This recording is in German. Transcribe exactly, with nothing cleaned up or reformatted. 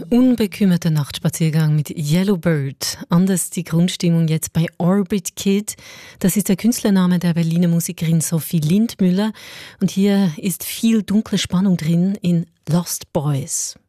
Unbekümmerter Nachtspaziergang mit Yellow Bird. Anders die Grundstimmung jetzt bei Orbit Kid. Das ist der Künstlername der Berliner Musikerin Sophie Lindmüller. Und hier ist viel dunkle Spannung drin in Lost Boys.